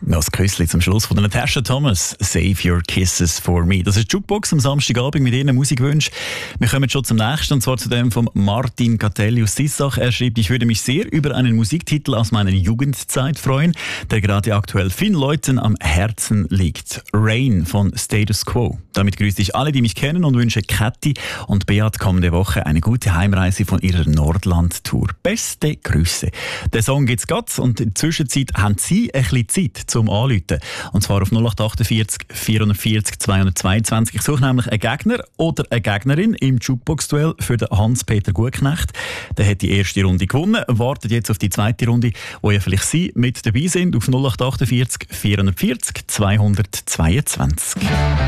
Noch ein Küsschen zum Schluss von Natasha Thomas. Save your kisses for me. Das ist die Jukebox am Samstagabend mit Ihren Musikwünschen. Wir kommen schon zum nächsten, und zwar zu dem von Martin Catelli aus Sissach. Er schreibt: Ich würde mich sehr über einen Musiktitel aus meiner Jugendzeit freuen, der gerade aktuell vielen Leuten am Herzen liegt. Rain von Status Quo. Damit grüße ich alle, die mich kennen, und wünsche Kathi und Beat kommende Woche eine gute Heimreise von ihrer Nordland-Tour. Beste Grüße. Den Song gibt's grad, und in der Zwischenzeit haben Sie ein bisschen Zeit zum Anrufen. Und zwar auf 0848 440 222. Ich suche nämlich einen Gegner oder eine Gegnerin im Jukebox-Duell für den Hans-Peter Gutknecht. Der hat die erste Runde gewonnen, wartet jetzt auf die zweite Runde, wo ja vielleicht Sie mit dabei sind, auf 0848 440 222.